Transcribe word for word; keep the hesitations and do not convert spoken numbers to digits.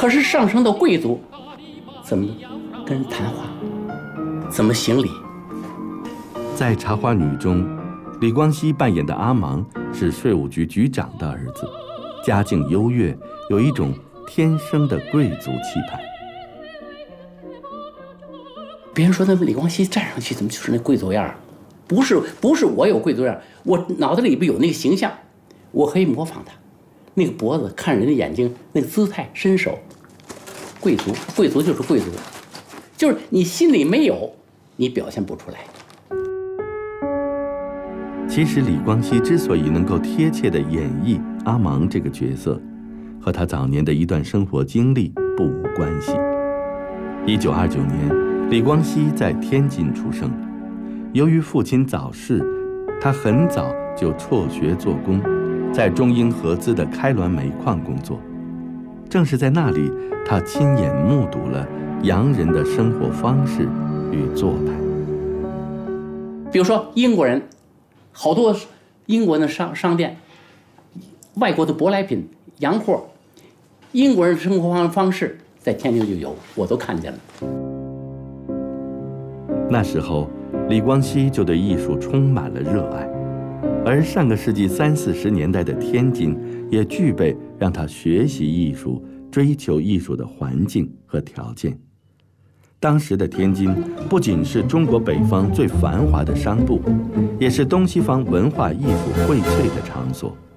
可是上升到贵族，怎么跟人谈话，怎么行礼？ 在《茶花女》中，李光羲扮演的阿芒是税务局局长的儿子，家境优越，有一种天生的贵族气派。 别人说那李光羲站上去怎么就是那贵族样儿？不是，不是我有贵族样，我脑袋里边有那个形象，我可以模仿他。那个脖子，看人的眼睛，那个姿态，伸手，贵族，贵族就是贵族，就是你心里没有，你表现不出来。 其实李光羲之所以能够贴切地演绎阿芒这个角色，和他早年的一段生活经历不无关系。一九二九年，李光羲在天津出生，由于父亲早逝，他很早就辍学做工，在中英合资的开滦煤矿工作。正是在那里，他亲眼目睹了洋人的生活方式与做派。 比如说英国人，好多英国的商商店，外国的舶来品、洋货，英国人生活方式在天津就有，我都看见了。 那时候，李光羲就对艺术充满了热爱，而上个世纪三四十年代的天津也具备让他学习艺术、追求艺术的环境和条件。当时的天津不仅是中国北方最繁华的商埠，也是东西方文化艺术荟萃的场所。